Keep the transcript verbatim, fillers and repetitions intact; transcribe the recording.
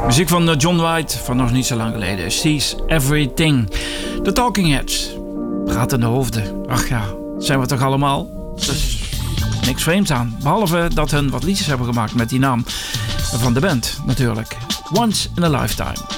Muziek van John White van nog niet zo lang geleden. Sees Everything. The Talking Heads. Pratende hoofden. Ach ja, zijn we toch allemaal? Dus niks vreemds aan. Behalve dat hun wat liedjes hebben gemaakt met die naam van de band natuurlijk. Once in a Lifetime.